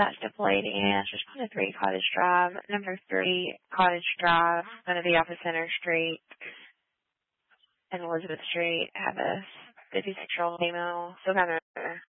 That's deployed in respond to 3 Cottage Drive, number 3 Cottage Drive, going to be off of Center Street and Elizabeth Street. Have a 56-year-old female, still kind of